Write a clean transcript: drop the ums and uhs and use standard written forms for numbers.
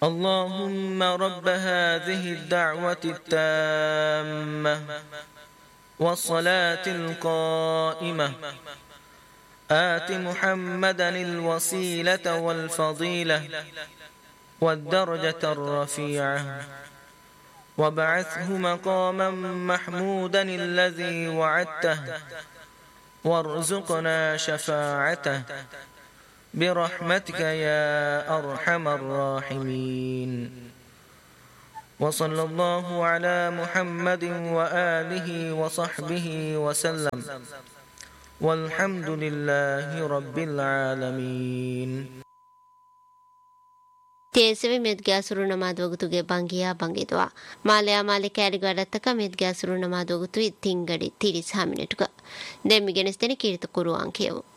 اللهم رب هذه الدعوة التامة والصلاة القائمة آت محمدا الوسيلة والفضيلة والدرجة الرفيعة وابعثه مقاما محمودا الذي وعدته وارزقنا شفاعته برحمتك يا أرحم الراحمين. وصلى الله على محمد وآله وصحبه وسلم والحمد لله رب العالمين. තේසෙවි මෙද්ගෑසුරු නමාදවගතුගේ බංගියා බංගිතවා මාලයා මාලි කෑරිගඩත්තක මෙද්ගෑසුරු නමාදවගතු තිංගඩි 35 මිනිටුක දෙම්මිගෙනස්තෙන කීර්ත කුරුවන් කියවෝ